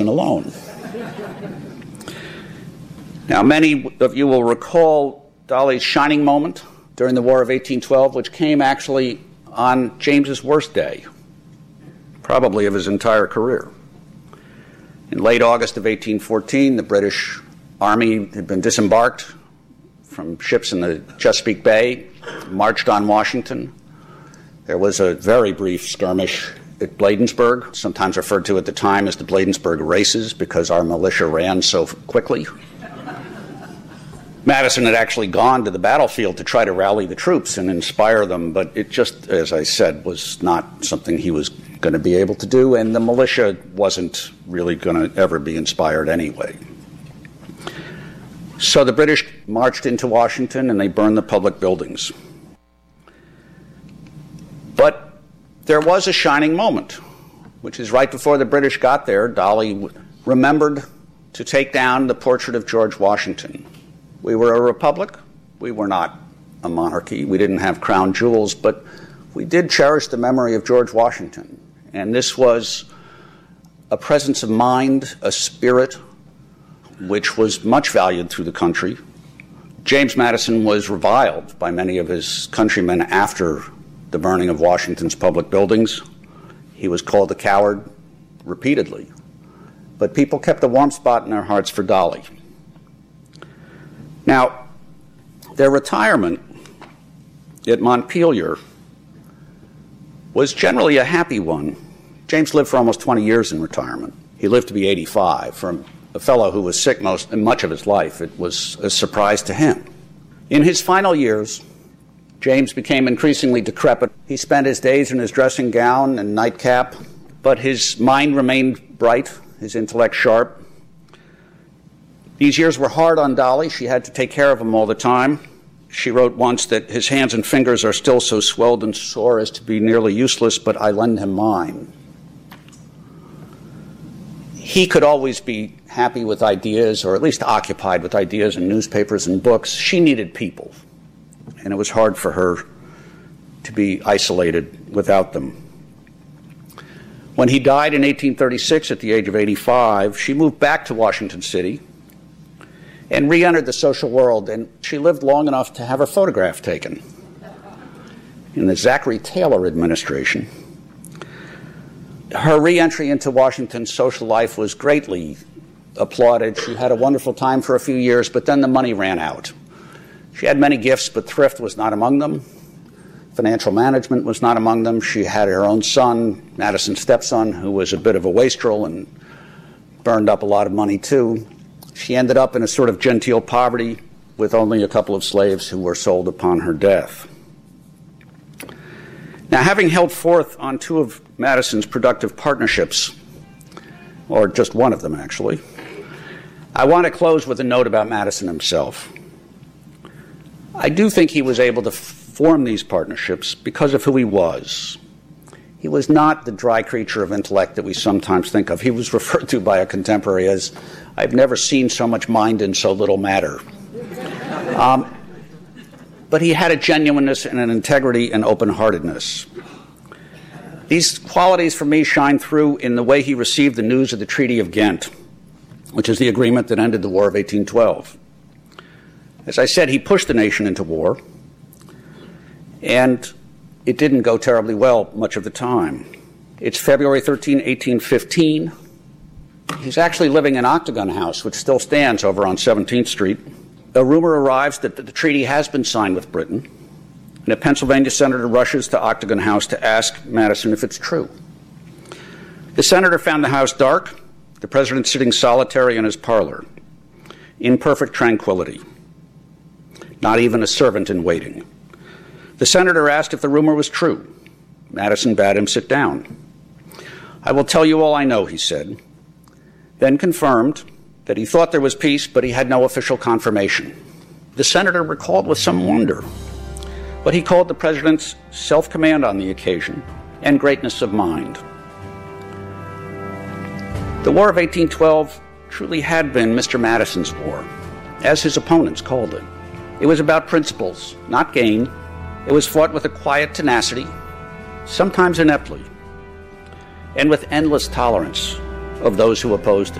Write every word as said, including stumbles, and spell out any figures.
alone. Now, many of you will recall Dolly's shining moment during the War of eighteen twelve, which came actually on James's worst day, probably of his entire career. In late August of eighteen fourteen, the British Army had been disembarked from ships in the Chesapeake Bay, marched on Washington. There was a very brief skirmish at Bladensburg, sometimes referred to at the time as the Bladensburg races because our militia ran so quickly. Madison had actually gone to the battlefield to try to rally the troops and inspire them, but it just, as I said, was not something he was going to be able to do, and the militia wasn't really going to ever be inspired anyway. So the British marched into Washington and they burned the public buildings. But there was a shining moment, which is right before the British got there, Dolly remembered to take down the portrait of George Washington. We were a republic. We were not a monarchy. We didn't have crown jewels, but we did cherish the memory of George Washington. And this was a presence of mind, a spirit, which was much valued through the country. James Madison was reviled by many of his countrymen after the burning of Washington's public buildings. He was called a coward repeatedly. But people kept a warm spot in their hearts for Dolly. Now, their retirement at Montpelier was generally a happy one. James lived for almost twenty years in retirement. He lived to be eighty-five. For a fellow who was sick most much of his life, it was a surprise to him. In his final years, James became increasingly decrepit. He spent his days in his dressing gown and nightcap, but his mind remained bright, his intellect sharp. These years were hard on Dolly. She had to take care of him all the time. She wrote once that his hands and fingers are still so swelled and sore as to be nearly useless, but I lend him mine. He could always be happy with ideas, or at least occupied with ideas in newspapers and books. She needed people, and it was hard for her to be isolated without them. When he died in eighteen thirty-six at the age of eighty-five, she moved back to Washington City and re-entered the social world, and she lived long enough to have her photograph taken in the Zachary Taylor administration. Her re-entry into Washington's social life was greatly applauded. She had a wonderful time for a few years, but then the money ran out. She had many gifts, but thrift was not among them. Financial management was not among them. She had her own son, Madison's stepson, who was a bit of a wastrel and burned up a lot of money too. She ended up in a sort of genteel poverty with only a couple of slaves who were sold upon her death. Now, having held forth on two of Madison's productive partnerships, or just one of them actually, I want to close with a note about Madison himself. I do think he was able to form these partnerships because of who he was. He was not the dry creature of intellect that we sometimes think of. He was referred to by a contemporary as, I've never seen so much mind in so little matter. Um, but he had a genuineness and an integrity and open-heartedness. These qualities for me shine through in the way he received the news of the Treaty of Ghent, which is the agreement that ended the War of eighteen twelve. As I said, he pushed the nation into war, and it didn't go terribly well much of the time. It's February thirteenth, eighteen fifteen. He's actually living in Octagon House, which still stands over on seventeenth Street. A rumor arrives that the treaty has been signed with Britain, and a Pennsylvania senator rushes to Octagon House to ask Madison if it's true. The senator found the house dark, the president sitting solitary in his parlor, in perfect tranquility, not even a servant in waiting. The senator asked if the rumor was true. Madison bade him sit down. I will tell you all I know, he said, then confirmed that he thought there was peace, but he had no official confirmation. The senator recalled with some wonder what he called the president's self-command on the occasion and greatness of mind. The War of eighteen twelve truly had been Mister Madison's war, as his opponents called it. It was about principles, not gain. It was fought with a quiet tenacity, sometimes ineptly, and with endless tolerance of those who opposed